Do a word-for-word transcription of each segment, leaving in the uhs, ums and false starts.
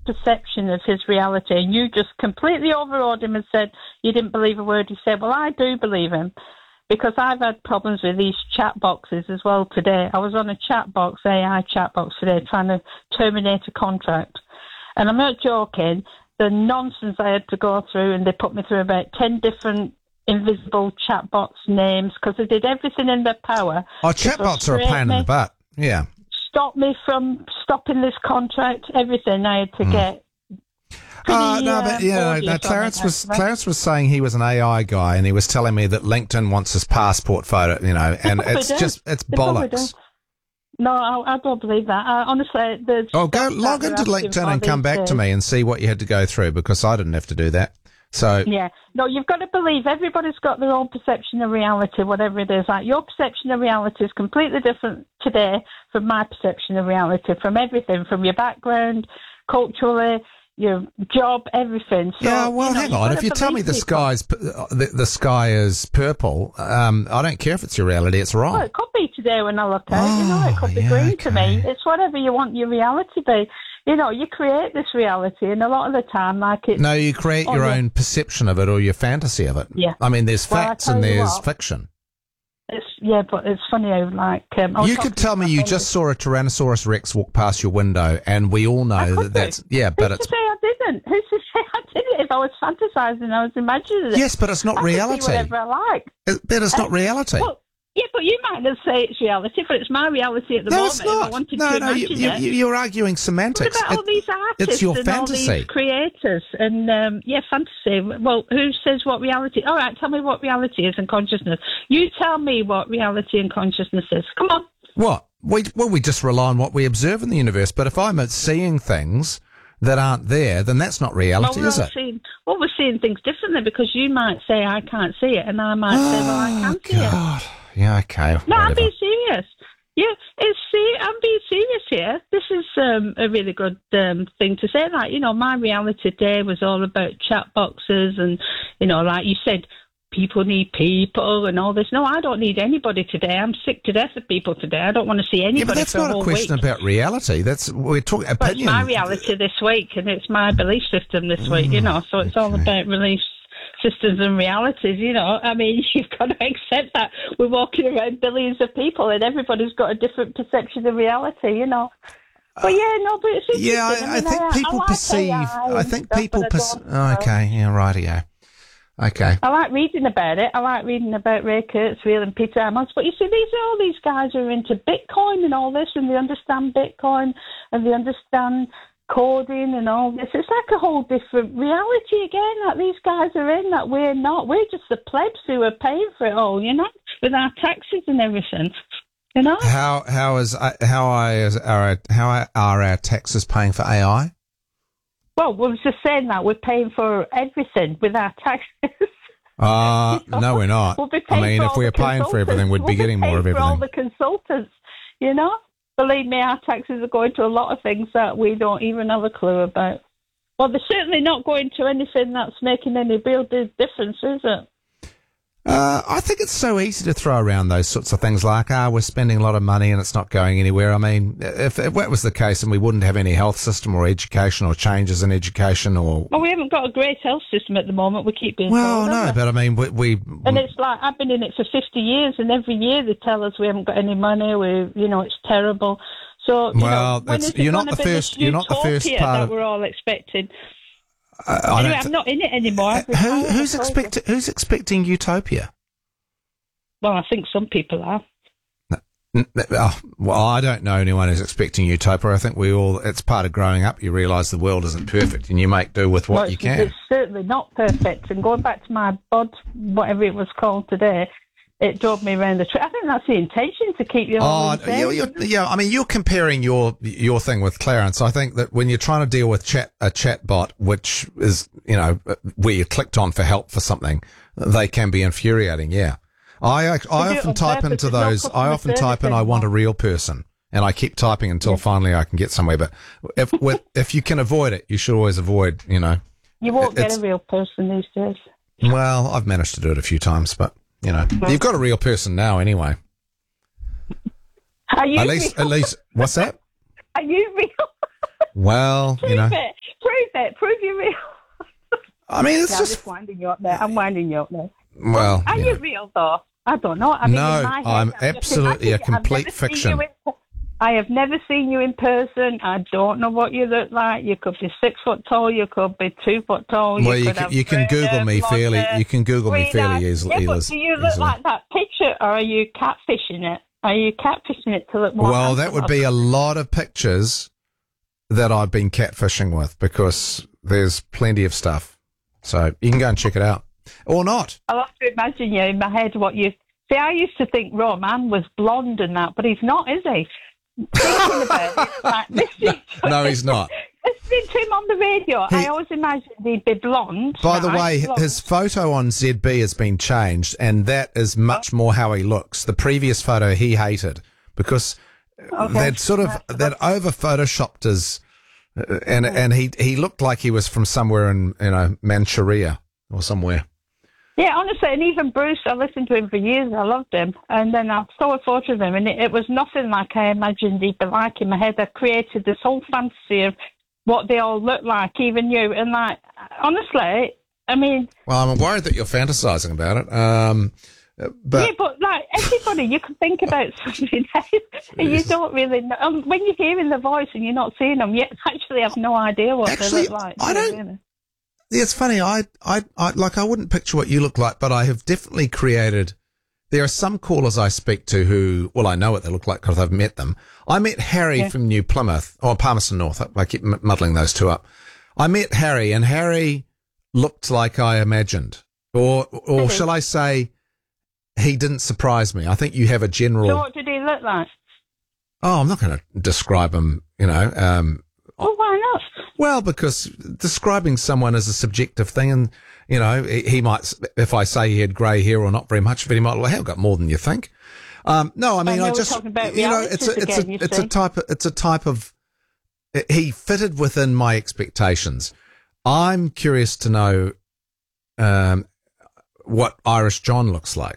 perception of his reality, and you just completely overawed him and said you didn't believe a word he said. Well, I do believe him, because I've had problems with these chat boxes as well today. I was on a chat box, A I chat box today, trying to terminate a contract. And I'm not joking, the nonsense I had to go through, and they put me through about ten different invisible chatbots names, because they did everything in their power. Oh, chatbots are a pain me, in the butt. Yeah. Stop me from stopping this contract, everything I had to mm. get. Pretty, uh, no, but yeah, no, Clarence was right? Clarence was saying he was an A I guy, and he was telling me that LinkedIn wants his passport photo, you know, and it's do. just it's they bollocks. No, I, I don't believe that. I, honestly, the oh, go log into LinkedIn and come back days. to me and see what you had to go through, because I didn't have to do that. So yeah, no, you've got to believe everybody's got their own perception of reality, whatever it is. Like, your perception of reality is completely different today from my perception of reality, from everything, from your background, culturally, your job, everything. So, yeah, well, you know, hang on. If you tell me the sky's the, the sky is purple, um, I don't care if it's your reality. It's wrong. Well, it could be today when I look at it. Oh, you know, it could be yeah, green okay. to me. It's whatever you want your reality to be. You know, you create this reality, and a lot of the time, like it's... No, you create your own perception of it, or your fantasy of it. Yeah. I mean, there's well, facts and there's what, fiction. It's Yeah, but it's funny how, like... Um, you could tell me you just saw a Tyrannosaurus Rex walk past your window, and we all know that that's... Yeah, but Who's it's... to say I didn't? Who's to say I didn't? If I was fantasising, I was imagining it. Yes, but it's not I reality. Can see whatever I like. It, but it's uh, not reality. Well, yeah, but you might not say it's reality, but it's my reality at the no, moment. It's not. I wanted no, to no, you, you, it. you're arguing semantics. What about it, all these artists it's your and fantasy. all these creators? And, um, yeah, fantasy. Well, who says what reality... All right, tell me what reality is and consciousness. You tell me what reality and consciousness is. Come on. What? We, well, we just rely on what we observe in the universe, but if I'm seeing things that aren't there, then that's not reality, well, is it? Seeing, well, we're seeing things differently, because you might say, I can't see it, and I might oh, say, well, I can God. see it. Yeah, okay. No, whatever. I'm being serious. Yeah, it's see, I'm being serious here. This is um, a really good um, thing to say. Like, you know, my reality today was all about chat boxes, and, you know, like you said, people need people and all this. No, I don't need anybody today. I'm sick to death of people today. I don't want to see anybody. Yeah, but that's for not a, a question week. about reality. That's we're talking opinion. Well, it's my reality this week, and it's my belief system this week. You know, so it's okay. all about beliefs. Systems and realities, you know. I mean, you've got to accept that we're walking around billions of people, and everybody's got a different perception of reality, you know. But yeah, no, but it's interesting. Yeah, I, I, mean, I think I, people I like perceive. I think stuff, people perceive. Oh, okay, yeah, rightio. Okay. I like reading about it. I like reading about Ray Kurzweil and Peter Ammons. But you see, these are all these guys who are into Bitcoin and all this, and they understand Bitcoin and they understand coding and all this. It's like a whole different reality again that these guys are in that we're not. We're just the plebs who are paying for it all, you know, with our taxes and everything, you know. How how is how I is our how are our taxes paying for A I? Well, we were just saying that we're paying for everything with our taxes. Uh, you know? No, we're not. We'll I mean, if we were paying for everything, we'd we'll be getting be more of everything. For all the consultants, you know. Believe me, our taxes are going to a lot of things that we don't even have a clue about. Well, they're certainly not going to anything that's making any real difference, is it? Uh, I think it's so easy to throw around those sorts of things like, ah, we're spending a lot of money and it's not going anywhere. I mean, if, if that was the case, then we wouldn't have any health system or education or changes in education or... Well, we haven't got a great health system at the moment. We keep being Well, told, no, but I mean, we, we... And it's like, I've been in it for fifty years, and every year they tell us we haven't got any money, we, you know, it's terrible. So, you well, know, when is it you're not gonna the be first. this You're not the first utopia part that of. we're all expecting. Uh, anyway, I'm not in it anymore. Uh, who, who's expecting? Who's expecting utopia? Well, I think some people are. No, oh, well, I don't know anyone who's expecting utopia. I think we all. It's part of growing up. You realise the world isn't perfect, and you make do with what well, you can. It's certainly not perfect. And going back to my bod, whatever it was called today. It drove me around the tree. I think that's the intention, to keep you all Oh, you're, you're, yeah. I mean, you're comparing your your thing with Clarence. I think that when you're trying to deal with chat a chat bot, which is, you know, where you clicked on for help for something, they can be infuriating. Yeah, I I, I often type into those. I often type in, "I want a real person," and I keep typing until yes. finally I can get somewhere. But if with, if you can avoid it, you should always avoid. You know, you won't get a real person these days. Well, I've managed to do it a few times, but. You know, you've got a real person now anyway. Are you at least, real? At least, what's that? Are you real? Well, prove you know. It. it. Prove you're real. I mean, it's no, just... I'm just winding you up there. I'm winding you up there. Well, Are you you know. real, though? I don't know. I mean, No, in my head, I'm I'm just absolutely a imagining- I've complete never seen fiction. you in- I have never seen you in person. I don't know what you look like. You could be six foot tall. You could be two foot tall. Well, you could can, have you can grey Google hair, me blonde fairly. hair, You can Google me green fairly eyes. easily. Yeah, but easily do you look easily. like that picture, or are you catfishing it? Are you catfishing it to look more? Well, that handsome? would be a lot of pictures that I've been catfishing with, because there's plenty of stuff. So you can go and check it out, or not. I'll have to imagine you in my head what you see. I used to think Roman was blonde and that, but he's not, is he? Thinking about it, like, listening to No, he's not. Listening to him on the radio, He- I always imagined he'd be blonde. By the right? way, Blonde. his photo on Z B has been changed, and that is much more how he looks. The previous photo he hated because Okay. they'd sort of they'd over photoshopped his, uh, and and he he looked like he was from somewhere in you know Manchuria or somewhere. Yeah, honestly, and even Bruce, I listened to him for years. I loved him, and then I saw a photo of him, and it, it was nothing like I imagined he'd be like in my head. I created this whole fantasy of what they all look like, even you, and like honestly, I mean. Well, I'm worried that you're fantasizing about it. Um, but yeah, but like everybody, you can think about something and you don't really know. Um, when you're hearing the voice and you're not seeing them, you actually have no idea what Actually, they look like. I don't- Really. Yeah, it's funny. I, I, I, like, I wouldn't picture what you look like, but I have definitely created. There are some callers I speak to who, well, I know what they look like because I've met them. I met Harry Yeah. from New Plymouth, or Palmerston North. I keep m- muddling those two up. I met Harry, and Harry looked like I imagined, or, or Really? shall I say, he didn't surprise me. I think you have a general. So what did he look like? Oh, I'm not going to describe him. You know. Um, Oh, why not? Well, because describing someone is a subjective thing, and you know he, he might. If I say he had grey hair or not very much of it, he might. Well, hey, I've got more than you think. Um, no, I mean, know I we're just talking about you know, it's a, realities it's again, a, you it's see. a type of, it's a type of. He fitted within my expectations. I'm curious to know, um, what Irish John looks like,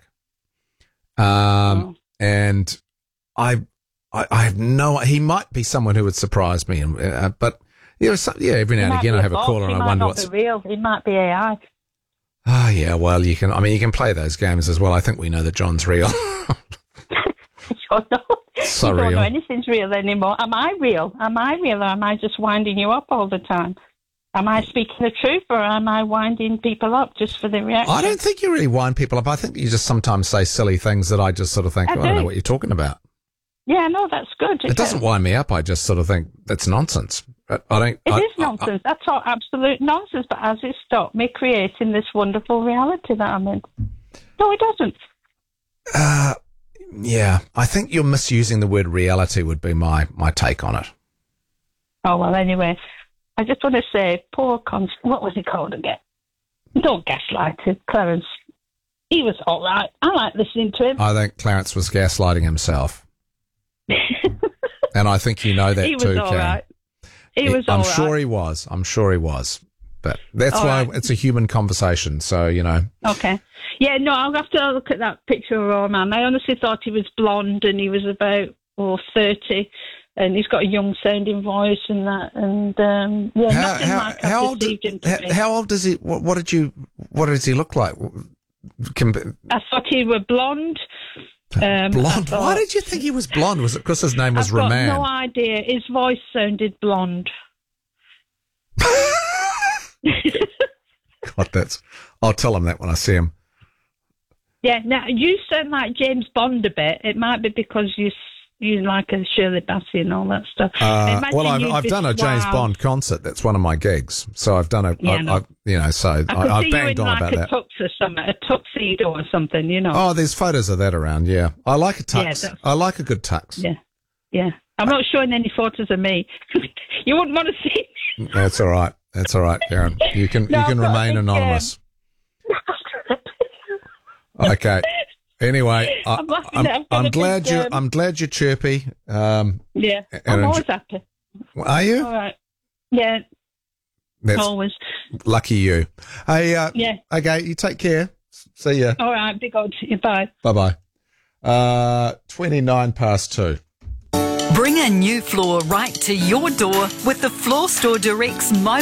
um, Oh. and I. I, I have no. He might be someone who would surprise me, and uh, but yeah, some, yeah. Every now He and might again, be I a have a bot. caller He and I might wonder not what's. be real. He might be A I. Ah, yeah. Well, you can. I mean, you can play those games as well. I think we know that John's real. I don't know. So you don't real. know anything's real anymore. Am I real? Am I real, or am I just winding you up all the time? Am I speaking the truth, or am I winding people up just for the reaction? I don't think you really wind people up. I think you just sometimes say silly things that I just sort of think, I oh, I don't know do. what you're talking about. Yeah, no, that's good. It doesn't wind me up. I just sort of think that's nonsense. I, I don't. It I, is nonsense. That's all absolute nonsense. But has it stopped me creating this wonderful reality that I'm in? No, it doesn't. I, uh, yeah, I think you're misusing the word reality. Would be my my take on it. Oh, well, anyway, I just want to say, poor Const... What was he called again? Don't gaslight him, Clarence. He was all right. I like listening to him. I think Clarence was gaslighting himself. And I think you know that he was too, all Karen. right. He was all I'm right. sure he was. I'm sure he was. But that's All why right. it's a human conversation. So, you know. Okay. Yeah, no, I'll have to look at that picture of Roman. I honestly thought he was blonde and he was about, oh, thirty. And he's got a young sounding voice and that. And, um, yeah, How, nothing how, like I how, old, perceived him to how, be. how old does he, what, what did you, what does he look like? Com- I thought he were blonde. Um, blonde? I thought- Why did you think he was blonde? Was it because his name was I've got Roman? no idea. His voice sounded blonde. God, that's, I'll tell him that when I see him. Yeah, now you sound like James Bond a bit. It might be because you you like a Shirley Bassey and all that stuff. Uh, Imagine well, I've, you'd I've be done a James suave. Bond concert. That's one of my gigs. So I've done a, Yeah, I, I know. I, you know, so I could I, I've see you banged in on like about a that. tux or something, a tuxedo or something, you know. Oh, there's photos of that around. Yeah, I like a Yeah, tux. that's- I like a good tux. Yeah, yeah. I'm not showing any photos of me. You wouldn't want to see. That's all right. That's all right, Karen. You can No, you can I've got remain a big, anonymous. Okay. Anyway, I, I'm laughing I'm, at- I've got I'm a glad big, you um, I'm glad you're chirpy. Um, Yeah, And I'm enjoy- always happy. are you? All right. Yeah, That's always. lucky you. Hey, uh, Yeah. okay. You take care. See ya. All right, big old. Bye. Bye bye. Uh, twenty nine past two. Bring a new floor right to your door with the Floor Store Direct's